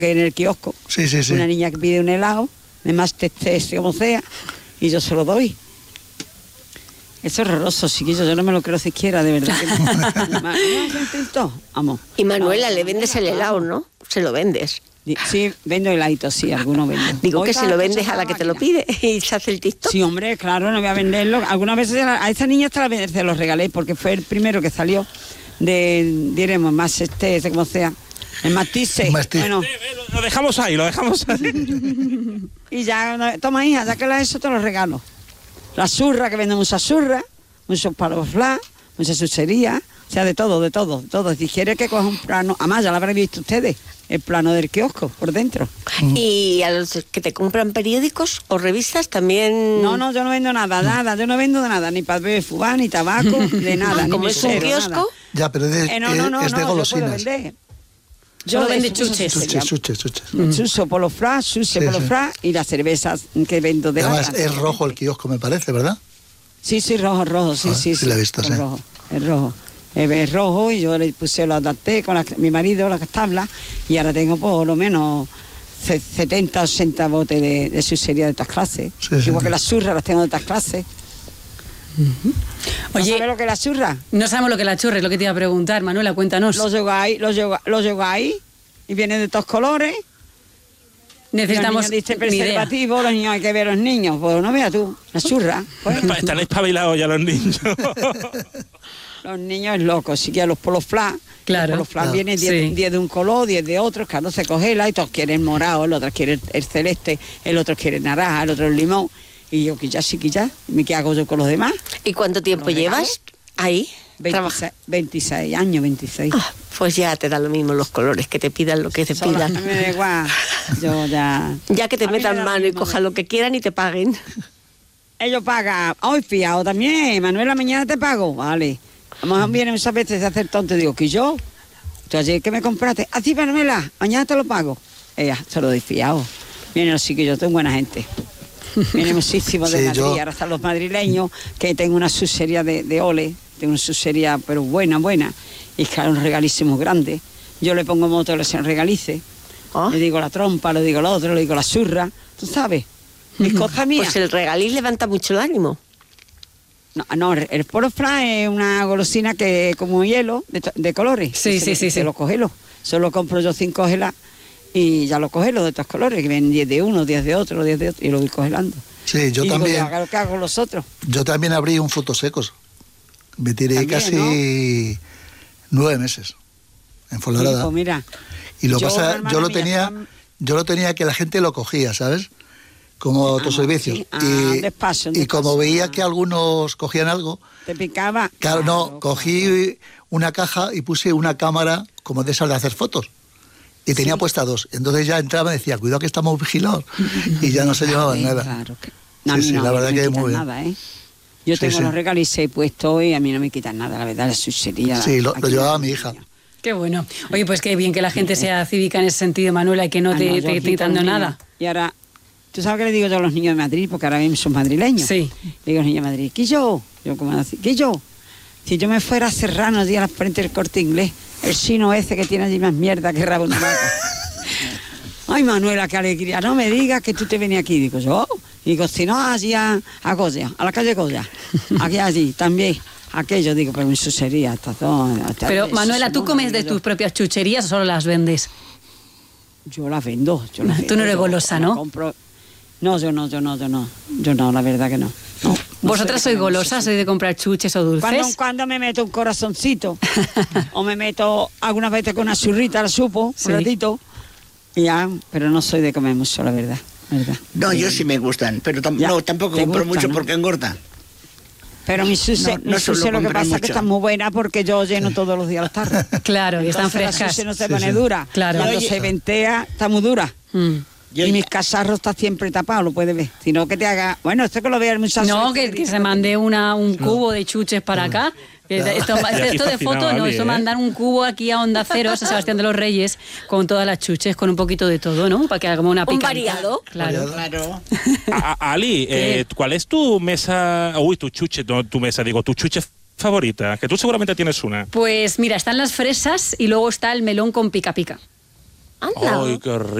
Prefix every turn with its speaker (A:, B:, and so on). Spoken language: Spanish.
A: en el kiosco.
B: Sí.
A: Una niña que pide un helado, además como sea, y yo se lo doy. Es horroroso, chiquillo, yo no me lo creo siquiera, de verdad. Vamos.
C: Y Manuela, le vendes el helado, ¿no? Se lo vendes.
A: Sí, vendo heladitos, sí, algunos vendo.
C: Digo que se lo vendes a la que te lo pide y se hace el TikTok.
A: Sí, hombre, claro, no voy a venderlo. Algunas veces a esa niña se los regalé porque fue el primero que salió diremos, más como sea, el matice. Bueno.
D: Lo dejamos ahí.
A: Y ya, toma hija, ya que eso te lo regalo. La surra, que vende mucha surra, muchos palos flash, mucha chuchería, o sea, de todo. Si quiere que coja un plano, además ya lo habrán visto ustedes, el plano del kiosco, por dentro.
C: ¿Y a los que te compran periódicos o revistas también?
A: No, yo no vendo nada, yo no vendo de nada, ni papel de fubá, ni tabaco, de nada.
C: ¿Como
A: ni
C: es un kiosco?
A: Nada.
B: Ya, pero es de golosinas.
A: Yo
C: vende chuches.
A: Chucho, polo flash, y las cervezas que vendo de
B: además
A: lata.
B: Es rojo el kiosco, me parece, ¿verdad?
A: Sí, rojo, sí.
B: Sí, la he visto, sí.
A: Es rojo. Es rojo, y yo le puse, lo adapté con mi marido, las tablas, y ahora tengo por lo menos 70, 80 botes de chuchería de todas clases. Igual que las churras las tengo de todas clases.
E: Oye,
A: ¿No sabes lo que es la churra?
E: No sabemos lo que es la churra, es lo que te iba a preguntar, Manuela, cuéntanos.
A: Los lleváis y vienen de todos colores.
E: Necesitamos
A: los niños dicen preservativo, los niños hay que ver a los niños. Pues no veas tú, la churra. Pues.
D: Están espabilados ya los niños.
A: Los niños es locos, sí que a los polos flash.
E: Claro.
A: Los polos flash vienen 10 de un color, 10 de otro, cada se congela y todos quieren morado, el otro quiere el celeste, el otro quiere naranja, el otro el limón. Y yo, que ya, ¿qué hago yo con los demás?
C: ¿Y cuánto tiempo llevas ahí?
A: 26 años, 26.
C: Pues ya te da lo mismo los colores, que te pidan lo que te pidan.
A: Me da igual, yo ya...
C: Ya que te metan mano y cojan lo que quieran y te paguen.
A: Ellos pagan. Hoy fiado también, Manuela, mañana te pago. Vale. A lo mejor vienen muchas veces a hacer tonto y digo, ¿que yo? ¿Tú ayer que me compraste? Así, Manuela, mañana te lo pago. Ella, se lo doy fiado. Vienen los chiquillos, tengo buena gente. Viene muchísimo de Madrid, ahora están los madrileños, que tengo una sucería de ole, tengo una sucería pero buena, y claro, un regalísimo grande. Yo le pongo moto, le regalice, le digo la trompa, le digo lo otro, le digo la surra, tú sabes, mis cosas mías.
C: Pues el regaliz levanta mucho el ánimo.
A: No, el polo flash es una golosina que como hielo, de colores.
E: Sí.
A: Se lo congelo, solo compro yo 5 gelas. Y ya lo congelo de estos colores, que ven 10 de uno, 10 de otro, y lo voy congelando.
B: Sí, yo también.
A: Digo, ¿qué hago los otros?
B: Yo también abrí un frutos secos. Me tiré también, casi 9 meses en Fuenlabrada.
A: Pues mira,
B: y lo pasa, yo lo tenía que la gente lo cogía, ¿sabes? Como autoservicios.
A: Sí. Despacio.
B: Y como veía que algunos cogían algo...
A: ¿Te picaba?
B: Claro, no, cogí una caja y puse una cámara como de esas de hacer fotos. Y tenía puesta 2. Entonces ya entraba y decía, cuidado que estamos vigilados. Y ya no se llevaban nada.
A: Claro que...
B: la verdad que muy bien.
A: Nada, ¿eh? Yo tengo los regalices puestos y a mí no me quitan nada, la verdad, la sucería.
B: Sí, lo llevaba mi hija.
E: Qué bueno. Oye, pues qué bien que la gente sea cívica en ese sentido, Manuela, y que no te esté quitando nada.
A: Y ahora, ¿tú sabes qué le digo yo a los niños de Madrid? Porque ahora mismo son madrileños.
E: Sí.
A: Le digo a los niños de Madrid, ¿qué yo? Yo como así, ¿qué yo? Si yo me fuera a Serrano, día a la frente del Corte Inglés, el chino ese que tiene allí más mierda que rabo una vaca. Ay, Manuela, qué alegría. No me digas que tú te venías aquí. Digo, yo. Digo, si no, allí a Goya, a la calle Goya. Aquí, allí, también. Aquello, digo, pero mi chuchería.
E: Pero, Manuela, ¿tú comes de tus propias chucherías o solo las vendes?
A: Yo las vendo.
E: Tú no eres golosa, ¿no?
A: No, yo no, la verdad que no.
E: ¿Vosotras sois golosas? ¿Sois de comprar chuches o dulces?
A: Cuando me meto un corazoncito o me meto algunas veces con una churrita, la supo, un ratito, y ya, pero no soy de comer mucho, la verdad.
F: No, yo sí me gustan, pero tampoco compro mucho, ¿no? Porque engorda.
A: Pero mi suce lo que pasa es que está muy buena porque yo lleno todos los días las tardes.
E: Claro, y están frescas.
A: La suce no se pone dura.
E: Claro.
A: Cuando se ventea, está muy dura. Y mis cacharros está siempre tapado, lo puedes ver. Si no, que te haga... Bueno, esto que lo vea el muchacho.
E: No, que se mande un cubo de chuches para acá. Esto de foto no, eso mandan un cubo aquí a Onda Cero, a Sebastián de los Reyes, con todas las chuches, con un poquito de todo, ¿no? Para que hagamos una picante.
C: Un variado.
F: Claro.
D: Ali, ¿cuál es tu mesa, tu chuche favorita? Que tú seguramente tienes una.
E: Pues mira, están las fresas y luego está el melón con pica pica.
C: Anda.
D: Ay, qué rico.